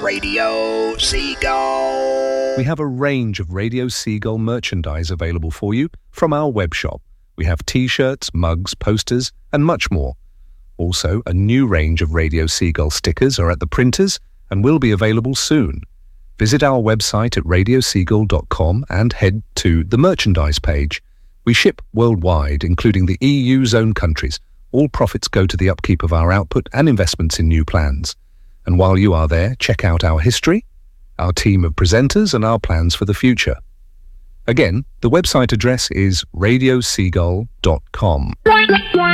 Radio Seagull. We have a range of Radio Seagull merchandise available for you from our web shop. We have t-shirts, mugs, posters, and much more. Also, a new range of Radio Seagull stickers are at the printers and will be available soon. Visit our website at radioseagull.com and head to the merchandise page. We ship worldwide, including the EU zone countries. All profits go to the upkeep of our output and investments in new plans. And while you are there, check out our history, our team of presenters, and our plans for the future. Again, the website address is radioseagull.com.